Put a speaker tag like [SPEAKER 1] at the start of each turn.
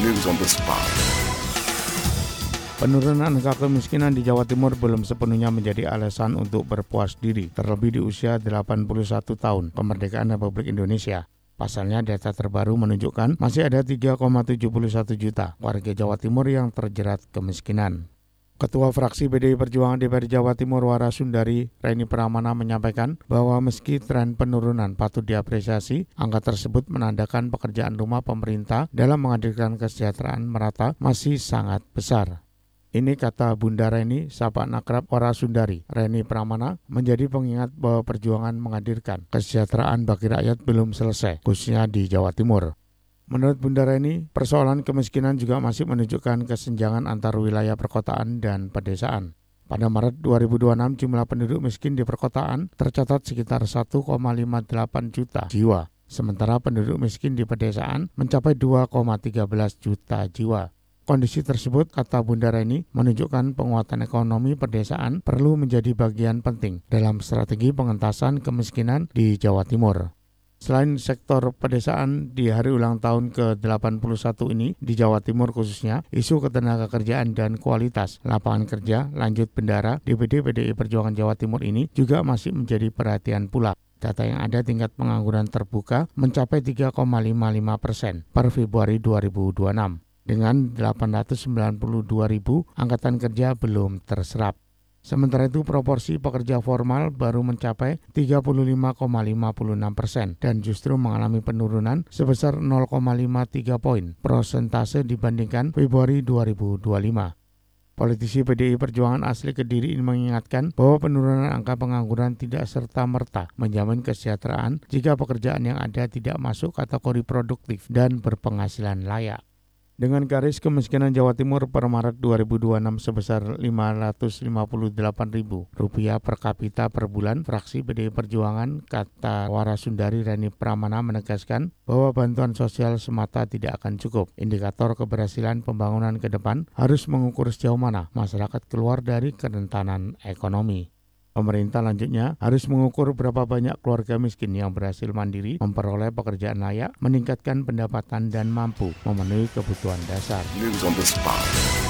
[SPEAKER 1] News on the spot.
[SPEAKER 2] Penurunan angka kemiskinan di Jawa Timur belum sepenuhnya menjadi alasan untuk berpuas diri, terlebih di usia 81 tahun kemerdekaan Republik Indonesia. Pasalnya, data terbaru menunjukkan masih ada 3,71 juta warga Jawa Timur yang terjerat kemiskinan. Ketua fraksi PDI Perjuangan DPR Jawa Timur Warasundari Reni Pramana menyampaikan bahwa meski tren penurunan patut diapresiasi, angka tersebut menandakan pekerjaan rumah pemerintah dalam menghadirkan kesejahteraan merata masih sangat besar. Ini kata Bunda Reni, sahabat akrab Warasundari Reni Pramana, menjadi pengingat bahwa perjuangan menghadirkan kesejahteraan bagi rakyat belum selesai, khususnya di Jawa Timur. Menurut Bunda Reni, persoalan kemiskinan juga masih menunjukkan kesenjangan antar wilayah perkotaan dan pedesaan. Pada Maret 2026, jumlah penduduk miskin di perkotaan tercatat sekitar 1,58 juta jiwa, sementara penduduk miskin di pedesaan mencapai 2,13 juta jiwa. Kondisi tersebut, kata Bunda Reni, menunjukkan penguatan ekonomi pedesaan perlu menjadi bagian penting dalam strategi pengentasan kemiskinan di Jawa Timur. Selain sektor pedesaan, di hari ulang tahun ke-81 ini di Jawa Timur khususnya, isu ketenagakerjaan dan kualitas lapangan kerja lanjut bendara DPD PDI Perjuangan Jawa Timur ini juga masih menjadi perhatian pula. Data yang ada tingkat pengangguran terbuka mencapai 3,55% per Februari 2026. Dengan 892.000 angkatan kerja belum terserap. Sementara itu proporsi pekerja formal baru mencapai 35,56% dan justru mengalami penurunan sebesar 0,53 poin persentase dibandingkan Februari 2025. Politisi PDI Perjuangan asli Kediri ini mengingatkan bahwa penurunan angka pengangguran tidak serta-merta menjamin kesejahteraan jika pekerjaan yang ada tidak masuk kategori produktif dan berpenghasilan layak. Dengan garis kemiskinan Jawa Timur per Maret 2026 sebesar Rp558.000 per kapita per bulan, fraksi PDI Perjuangan, kata Warasundari Reni Pramana, menegaskan bahwa bantuan sosial semata tidak akan cukup. Indikator keberhasilan pembangunan ke depan harus mengukur sejauh mana masyarakat keluar dari kerentanan ekonomi. Pemerintah lanjutnya harus mengukur berapa banyak keluarga miskin yang berhasil mandiri, memperoleh pekerjaan layak, meningkatkan pendapatan dan mampu memenuhi kebutuhan dasar.
[SPEAKER 1] News on the spot.